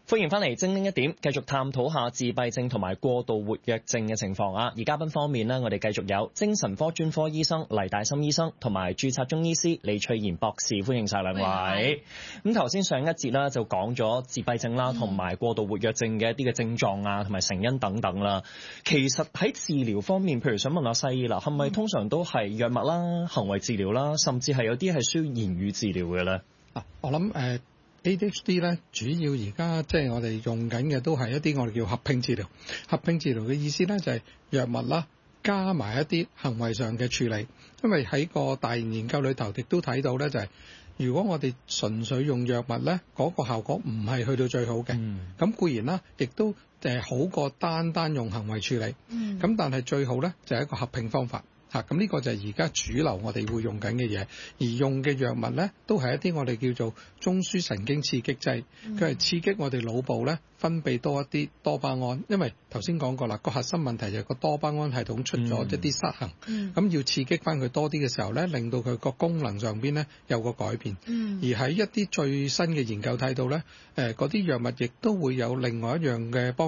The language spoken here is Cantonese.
歡迎翻嚟精靈一點，繼續探討下自閉症同埋過度活躍症嘅情況啊！而嘉賓方面呢，我哋繼續有精神科專科醫生黎大森醫生同埋註冊中醫師李翠賢博士，歡迎晒兩位。咁頭先上一節啦，就講咗自閉症啦，同埋過度活躍症嘅一啲嘅症狀啊，同埋成因等等啦。其實喺治療方面，譬如想問下西醫啦，係咪通常都係藥物啦、行為治療啦，甚至係有啲係需要言語治療嘅咧？ 我諗ADHD 咧，主要而家即係我哋用緊嘅都係一啲我哋叫合併治療。合併治療嘅意思咧就係藥物啦，加埋一啲行為上嘅處理。因為喺個大型研究裏頭，亦都睇到咧就係，如果我哋純粹用藥物咧，嗰個效果唔係去到最好嘅。咁固然啦，亦都好過單單用行為處理。咁但係最好咧就係一個合併方法。咁呢個就係而家主流我哋會用緊嘅嘢，而用嘅藥物咧都係一啲我哋叫做中樞神經刺激劑，佢係刺激我哋腦部咧分泌多一啲多巴胺，因為頭先講過啦，個核心問題就係個多巴胺系統出咗一啲失衡，咁要刺激翻佢多啲嘅時候咧，令到佢個功能上邊咧有個改變。而喺一啲最新嘅研究睇到咧，嗰啲藥物亦都會有另外一樣嘅幫